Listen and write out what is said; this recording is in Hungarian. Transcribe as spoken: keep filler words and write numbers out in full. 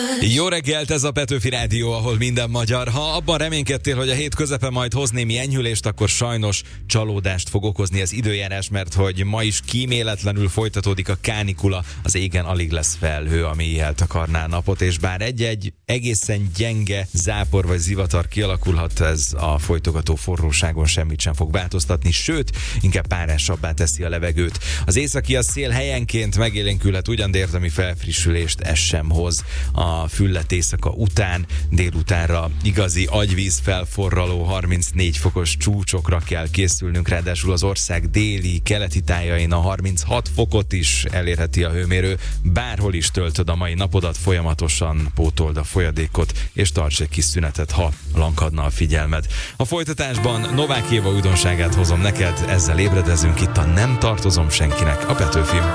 Jó reggelt, ez a Petőfi Rádió, ahol minden magyar. Ha abban reménykedtél, hogy a hét közepe majd hoz némi enyhülést, akkor sajnos csalódást fog okozni az időjárás, mert hogy ma is kíméletlenül folytatódik a kánikula, az égen alig lesz felhő, ami eltakarná a napot, és bár egy-egy egészen gyenge zápor vagy zivatar kialakulhat, ez a folytogató forróságon semmit sem fog változtatni, sőt, inkább párásabbá teszi a levegőt. Az északi a szél helyenként megélénkülhet ugyan, de érdemi felfrissülést ez sem hoz. A füllet éjszaka után, délutánra igazi agyvíz felforraló harmincnégy fokos csúcsokra kell készülnünk, ráadásul az ország déli, keleti tájain a harminchat fokot is elérheti a hőmérő. Bárhol is töltöd a mai napodat, folyamatosan pótold a folyadékot, és tarts egy kis szünetet, ha lankadna a figyelmed. A folytatásban Novák Éva újdonságát hozom neked, ezzel ébredezünk itt a Nem tartozom senkinek, a Petőfi